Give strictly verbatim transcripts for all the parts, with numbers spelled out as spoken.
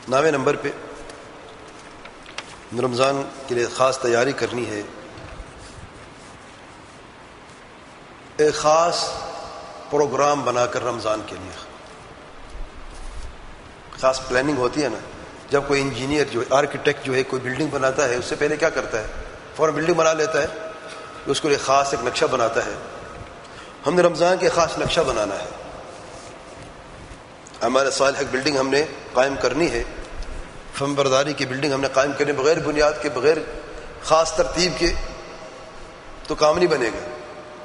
نامے نمبر پہ رمضان کے لیے خاص تیاری کرنی ہے. ایک خاص پروگرام بنا کر رمضان کے لیے خاص پلاننگ ہوتی ہے نا. جب کوئی انجینئر جو آرکیٹیکٹ جو ہے کوئی بلڈنگ بناتا ہے، اس سے پہلے کیا کرتا ہے؟ فوراً بلڈنگ بنا لیتا ہے، اس کو ایک خاص ایک نقشہ بناتا ہے. ہم نے رمضان کے خاص نقشہ بنانا ہے. ہمارے صالح ایک بلڈنگ ہم نے قائم کرنی ہے، فہم برداری کی بلڈنگ ہم نے قائم کرنی، بغیر بنیاد کے، بغیر خاص ترتیب کے تو کام نہیں بنے گا.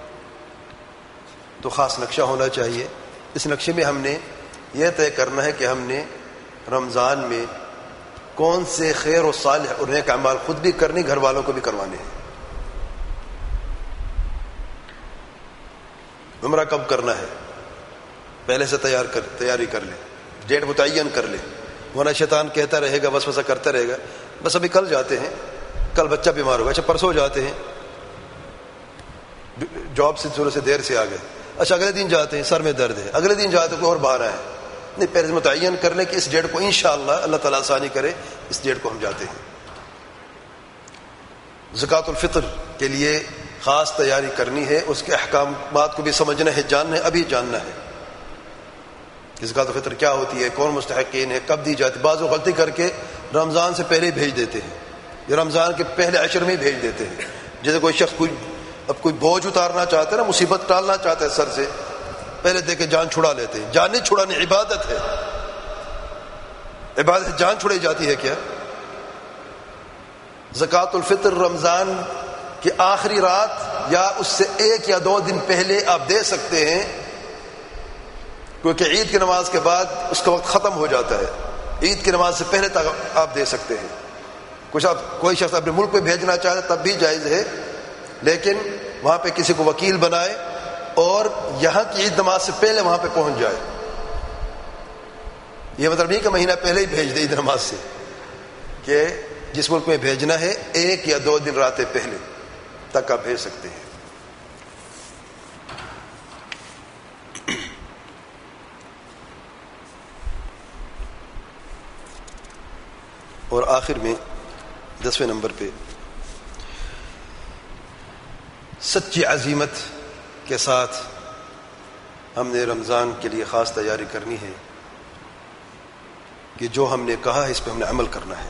تو خاص نقشہ ہونا چاہیے. اس نقشے میں ہم نے یہ طے کرنا ہے کہ ہم نے رمضان میں کون سے خیر و صالح اور نیک اعمال خود بھی کرنے، گھر والوں کو بھی کروانے ہیں. عمرہ کب کرنا ہے پہلے سے تیار کر تیاری کر لے، ڈیٹ متعین کر لے، ورنہ شیطان کہتا رہے گا، وسوسہ کرتا رہے گا. بس ابھی کل جاتے ہیں، کل بچہ بیمار ہوگا، اچھا پرسوں جاتے ہیں، جاب سے تھوڑے سے دیر سے آ گئے، اچھا اگلے دن جاتے ہیں، سر میں درد ہے، اگلے دن جاتے کوئی اور باہر آئے. نہیں، پہلے متعین کر لیں کہ اس ڈیٹ کو انشاءاللہ اللہ تعالیٰ آسانی کرے، اس ڈیٹ کو ہم جاتے ہیں. زکوٰۃ الفطر کے لیے خاص تیاری کرنی ہے، اس کے احکامات کو بھی سمجھنا ہے، جاننا ہے، ابھی جاننا ہے کہ زکوٰۃ الفطر کیا ہوتی ہے، کون مستحقین ہے، کب دی جاتی. بعض وہ غلطی کر کے رمضان سے پہلے ہی بھیج دیتے ہیں، یا رمضان کے پہلے عشر میں ہی بھیج دیتے ہیں. جیسے کوئی شخص کوئی اب کوئی بوجھ اتارنا چاہتا ہے نا، مصیبت ٹالنا چاہتا ہے سر سے، پہلے دے کے جان چھڑا لیتے ہیں. جان نہیں چھڑانی، عبادت ہے. عبادت جان چھڑائی جاتی ہے کیا؟ زکوٰۃ الفطر رمضان کی آخری رات یا اس سے ایک یا دو دن پہلے آپ دے سکتے ہیں، کیونکہ عید کی نماز کے بعد اس کا وقت ختم ہو جاتا ہے. عید کی نماز سے پہلے تک آپ دے سکتے ہیں. کچھ آپ کوئی شخص اپنے ملک میں بھیجنا چاہے تب بھی جائز ہے، لیکن وہاں پہ کسی کو وکیل بنائے اور یہاں کی عید نماز سے پہلے وہاں پہ پہنچ جائے. یہ مطلب نہیں کہ مہینہ پہلے ہی بھیج دے عید نماز سے، کہ جس ملک میں بھیجنا ہے ایک یا دو دن راتیں پہلے تک آپ بھیج سکتے ہیں. اور آخر میں دسویں نمبر پہ سچی عزیمت کے ساتھ ہم نے رمضان کے لیے خاص تیاری کرنی ہے کہ جو ہم نے کہا ہے اس پہ ہم نے عمل کرنا ہے.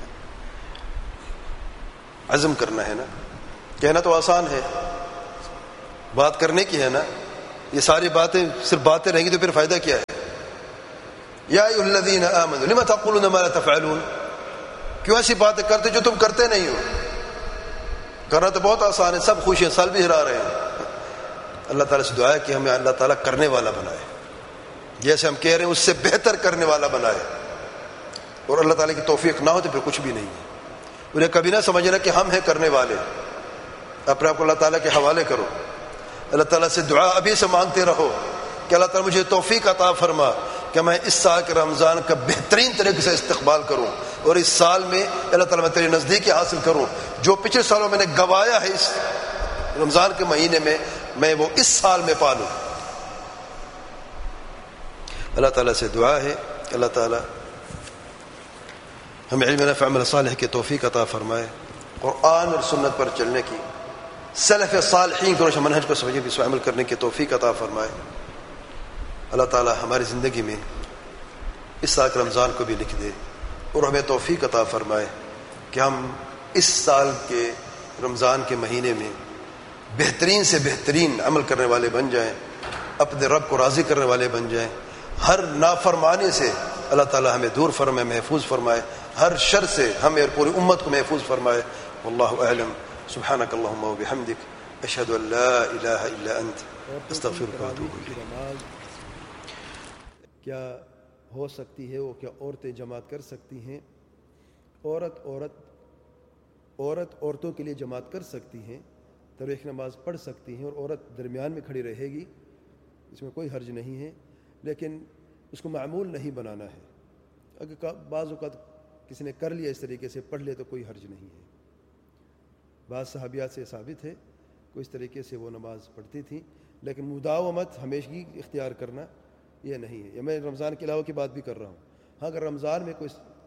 عزم کرنا ہے نا. کہنا تو آسان ہے، بات کرنے کی ہے نا. یہ ساری باتیں صرف باتیں رہیں گی تو پھر فائدہ کیا ہے؟ یا ایھا الذین آمنوا لم تقولون ما لا تفعلون. کیوں ایسی باتیں کرتے جو تم کرتے نہیں ہو؟ کرنا تو بہت آسان ہے، سب خوش ہیں، سال بھی ہرا رہے ہیں. اللہ تعالیٰ سے دعا ہے کہ ہمیں اللہ تعالیٰ کرنے والا بنائے، جیسے ہم کہہ رہے ہیں اس سے بہتر کرنے والا بنائے. اور اللہ تعالیٰ کی توفیق نہ ہو تو پھر کچھ بھی نہیں ہے. انہیں کبھی نہ سمجھنا کہ ہم ہیں کرنے والے. اپنے آپ کو اللہ تعالیٰ کے حوالے کرو. اللہ تعالیٰ سے دعا ابھی سے مانگتے رہو کہ اللہ تعالیٰ مجھے توفیق عطا فرما کہ میں اس سال کے رمضان کا بہترین طریقے سے استقبال کروں، اور اس سال میں اللہ تعالیٰ میں تیری نزدیکی حاصل کروں. جو پچھلے سالوں میں نے گوایا ہے اس رمضان کے مہینے میں، میں وہ اس سال میں پالوں. اللہ تعالیٰ سے دعا ہے کہ اللہ تعالیٰ ہمیں علم نافع عمل صالح کی توفیق عطا فرمائے، قرآن اور سنت پر چلنے کی، سلف صالحین کے روش منہج کو سمجھے بھی عمل کرنے کی توفیق عطا فرمائے. اللہ تعالیٰ ہماری زندگی میں اس سال کے رمضان کو بھی لکھ دے اور ہمیں توفیق عطا فرمائے کہ ہم اس سال کے رمضان کے مہینے میں بہترین سے بہترین عمل کرنے والے بن جائیں، اپنے رب کو راضی کرنے والے بن جائیں. ہر نافرمانی سے اللہ تعالیٰ ہمیں دور فرمائے، محفوظ فرمائے. ہر شر سے ہمیں اور پوری امت کو محفوظ فرمائے. واللہ اعلم. سبحانک اللہم و بحمدک، اشہد ان لا الہ الا انت، استغفرک و اتوب الیک. کیا ہو سکتی ہے وہ کیا عورتیں جماعت کر سکتی ہیں؟ عورت عورت عورت عورتوں کے لیے جماعت کر سکتی ہیں، تراویح نماز پڑھ سکتی ہیں، اور عورت درمیان میں کھڑی رہے گی، اس میں کوئی حرج نہیں ہے. لیکن اس کو معمول نہیں بنانا ہے. اگر بعض اوقات کسی نے کر لیا اس طریقے سے پڑھ لے تو کوئی حرج نہیں ہے. بعض صحابیات سے ثابت ہے کہ اس طریقے سے وہ نماز پڑھتی تھیں، لیکن مداومت ہمیشگی اختیار کرنا یہ نہیں ہے. یہ میں رمضان کے علاوہ کی بات بھی کر رہا ہوں. ہاں اگر رمضان میں کوئی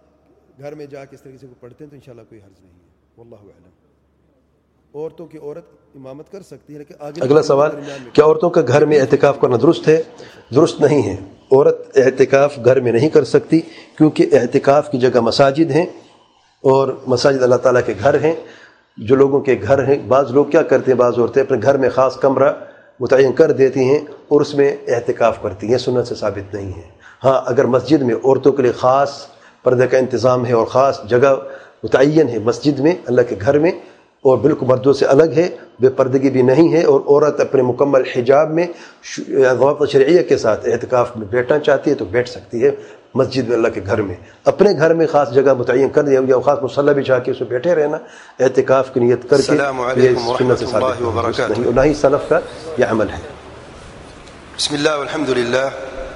گھر میں جا کے اس طریقے سے پڑھتے ہیں تو انشاءاللہ کوئی حرج نہیں ہے، واللہ اعلم۔ عورتوں کی عورت امامت کر سکتی ہے لیکن آگے اگلا سوال، کیا عورتوں کا گھر میں اعتکاف کرنا درست ہے؟ درست نہیں ہے، عورت اعتکاف گھر میں نہیں کر سکتی، کیونکہ اعتکاف کی جگہ مساجد ہیں اور مساجد اللہ تعالیٰ کے گھر ہیں، جو لوگوں کے گھر ہیں۔ بعض لوگ کیا کرتے ہیں، بعض عورتیں اپنے گھر میں خاص کمرہ متعین کر دیتی ہیں اور اس میں اعتکاف کرتی ہیں، سنت سے ثابت نہیں ہے۔ ہاں اگر مسجد میں عورتوں کے لیے خاص پردے کا انتظام ہے اور خاص جگہ متعین ہے مسجد میں اللہ کے گھر میں، اور بالکل مردوں سے الگ ہے، بے پردگی بھی نہیں ہے، اور عورت اپنے مکمل حجاب میں ضوابط شرعیہ کے ساتھ اعتکاف میں بیٹھنا چاہتی ہے تو بیٹھ سکتی ہے مسجد میں اللہ کے گھر میں۔ اپنے گھر میں خاص جگہ متعین کر دیا یا خاص مصلی بچھا کے اس میں بیٹھے رہنا اعتکاف کی نیت کر کے، السلام علیکم ورحمۃ اللہ وبرکاتہ۔ نہیں، نہ ہی سلف کا یہ عمل ہے۔ بسم اللہ والحمد للہ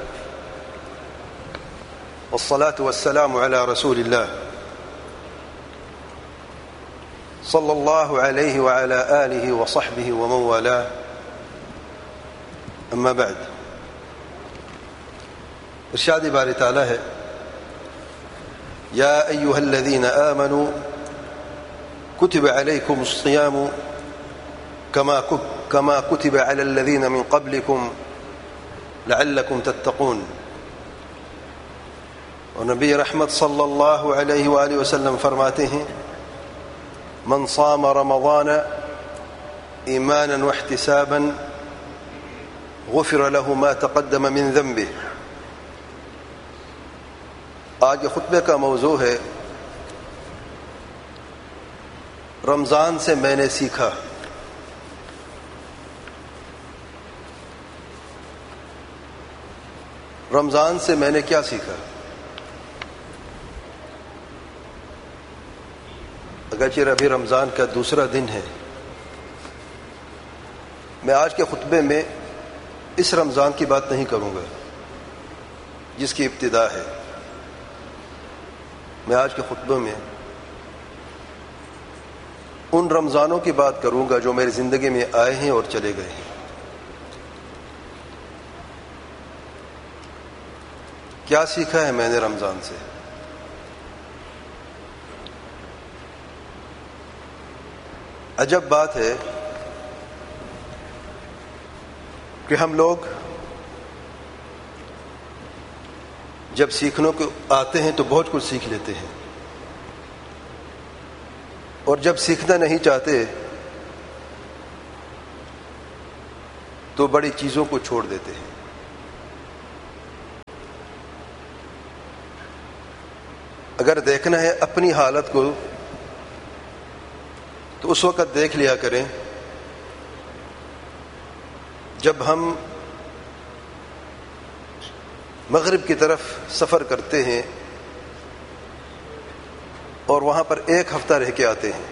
والصلاة والسلام على رسول اللہ صلی اللہ علیہ وعلى آلہ وصحبہ ومن والاه، اما بعد۔ ارشاد باری تعالی ہے، یا ایہا الذین آمنوا کتب علیکم الصیام کما کما کتب علی الذین من قبلکم لعلکم تتقون۔ اور نبی رحمت صلی اللہ علیہ وآلہ وسلم فرماتے ہیں، من صام رمضان ایمانا واحتسابا غفر له ما تقدم من ذنبه۔ آج کے خطبے کا موضوع ہے رمضان سے میں نے سیکھا۔ رمضان سے میں نے کیا سیکھا؟ اگرچہ ابھی رمضان کا دوسرا دن ہے، میں آج کے خطبے میں اس رمضان کی بات نہیں کروں گا جس کی ابتدا ہے۔ میں آج کے خطبے میں ان رمضانوں کی بات کروں گا جو میری زندگی میں آئے ہیں اور چلے گئے ہیں۔ کیا سیکھا ہے میں نے رمضان سے؟ عجب بات ہے کہ ہم لوگ جب سیکھنے کو آتے ہیں تو بہت کچھ سیکھ لیتے ہیں، اور جب سیکھنا نہیں چاہتے تو بڑی چیزوں کو چھوڑ دیتے ہیں۔ اگر دیکھنا ہے اپنی حالت کو تو اس وقت دیکھ لیا کریں جب ہم مغرب کی طرف سفر کرتے ہیں اور وہاں پر ایک ہفتہ رہ کے آتے ہیں۔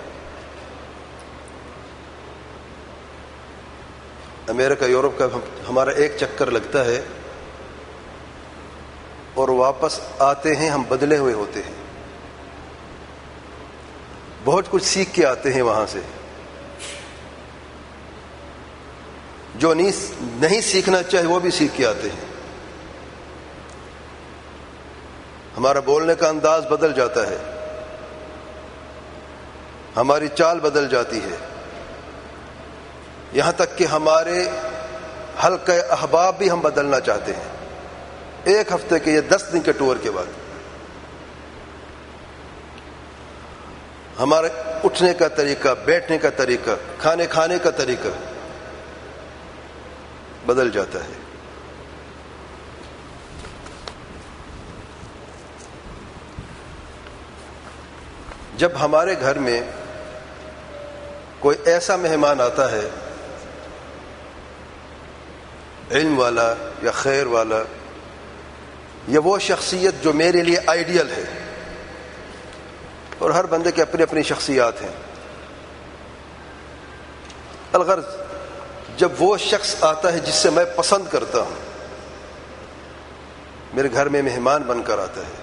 امریکہ یورپ کا ہمارا ایک چکر لگتا ہے اور واپس آتے ہیں ہم بدلے ہوئے ہوتے ہیں، بہت کچھ سیکھ کے آتے ہیں وہاں سے، جو نہیں سیکھنا چاہے وہ بھی سیکھ کے آتے ہیں۔ ہمارا بولنے کا انداز بدل جاتا ہے، ہماری چال بدل جاتی ہے، یہاں تک کہ ہمارے حلقہ احباب بھی ہم بدلنا چاہتے ہیں ایک ہفتے کے یا دس دن کے ٹور کے بعد۔ ہمارے اٹھنے کا طریقہ، بیٹھنے کا طریقہ، کھانے کھانے کا طریقہ بدل جاتا ہے۔ جب ہمارے گھر میں کوئی ایسا مہمان آتا ہے، علم والا یا خیر والا، یا وہ شخصیت جو میرے لیے آئیڈیل ہے، اور ہر بندے کے اپنی اپنی شخصیات ہیں، الغرض جب وہ شخص آتا ہے جس سے میں پسند کرتا ہوں، میرے گھر میں مہمان بن کر آتا ہے،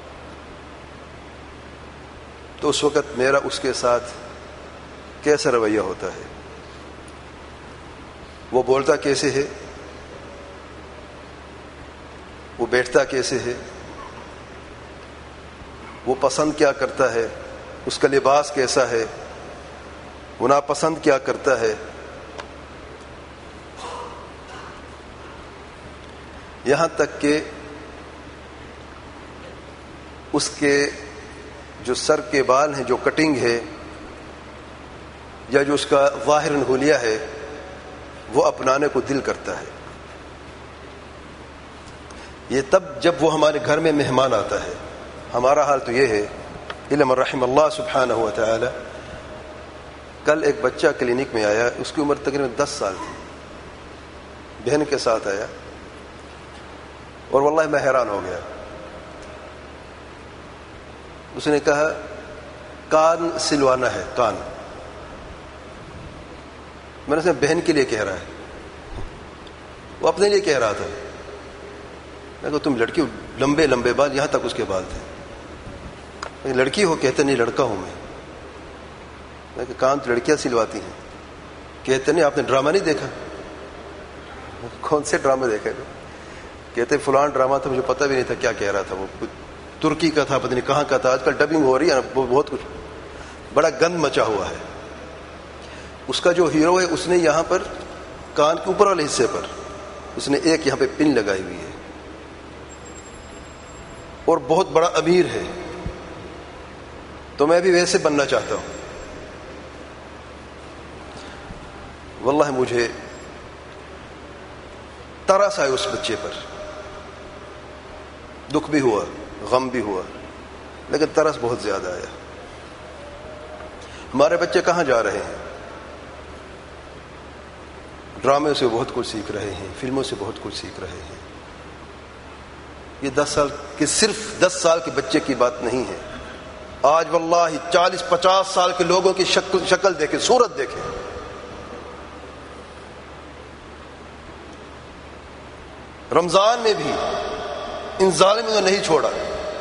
تو اس وقت میرا اس کے ساتھ کیسا رویہ ہوتا ہے؟ وہ بولتا کیسے ہے؟ وہ بیٹھتا کیسے ہے؟ وہ پسند کیا کرتا ہے، اس کا لباس کیسا ہے، وہ ناپسند کیا کرتا ہے. یہاں تک کہ اس کے جو سر کے بال ہیں، جو کٹنگ ہے، یا جو اس کا ظاہر حلیہ ہے، وہ اپنانے کو دل کرتا ہے. یہ تب جب وہ ہمارے گھر میں مہمان آتا ہے. ہمارا حال تو یہ ہے، الا من رحم اللہ سبحانہ و تعالی. کل ایک بچہ کلینک میں آیا، اس کی عمر تقریباً دس سال تھی، بہن کے ساتھ آیا، اور واللہ میں حیران ہو گیا. اس نے کہا کان سلوانا ہے، کان. میں نے کہا بہن کے لیے کہہ رہا ہے، وہ اپنے لیے کہہ رہا تھا. میں کہا تم لڑکی ہو، لمبے لمبے بال، یہاں تک اس کے بال تھے. لڑکی ہو؟ کہتے نہیں لڑکا ہوں میں. میں کہا کان تو لڑکیاں سلواتی ہیں. کہتے نہیں آپ نے ڈرامہ نہیں دیکھا. کون سے ڈرامے دیکھے؟ کہتے فلان ڈرامہ تھا، مجھے پتہ بھی نہیں تھا کیا کہہ رہا تھا. وہ ترکی کا تھا، پتہ نہیں کہاں کا تھا. آج کل ڈبنگ ہو رہی ہے، بہت کچھ بڑا گند مچا ہوا ہے. اس کا جو ہیرو ہے، اس نے یہاں پر کان کے اوپر والے حصے پر اس نے ایک یہاں پہ پن لگائی ہوئی ہے، اور بہت بڑا امیر ہے. تو میں بھی ویسے بننا چاہتا ہوں. واللہ مجھے ترس آئے اس بچے پر، دکھ بھی ہوا، غم بھی ہوا، لیکن ترس بہت زیادہ آیا. ہمارے بچے کہاں جا رہے ہیں؟ ڈرامے سے بہت کچھ سیکھ رہے ہیں، فلموں سے بہت کچھ سیکھ رہے ہیں. یہ دس سال کے صرف دس سال کے بچے کی بات نہیں ہے. آج واللہ چالیس پچاس سال کے لوگوں کی شکل شکل دیکھیں، صورت دیکھیں. رمضان میں بھی ان ظالموں نے نہیں چھوڑا.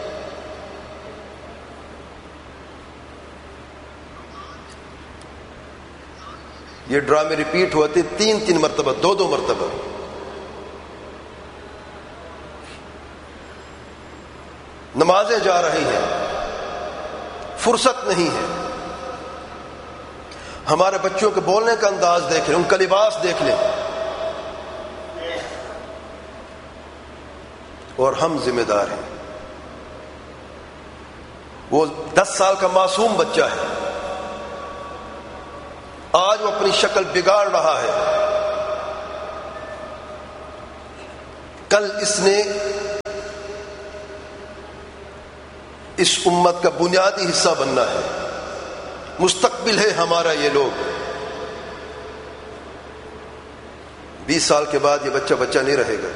یہ ڈرامے ریپیٹ ہوتے تین تین مرتبہ، دو دو مرتبہ. نمازیں جا رہی ہیں، فرصت نہیں ہے. ہمارے بچوں کے بولنے کا انداز دیکھ لیں، ان کا لباس دیکھ لیں. اور ہم ذمہ دار ہیں. وہ دس سال کا معصوم بچہ ہے، آج وہ اپنی شکل بگاڑ رہا ہے. کل اس نے اس امت کا بنیادی حصہ بننا ہے. مستقبل ہے ہمارا یہ لوگ. بیس سال کے بعد یہ بچہ بچہ نہیں رہے گا.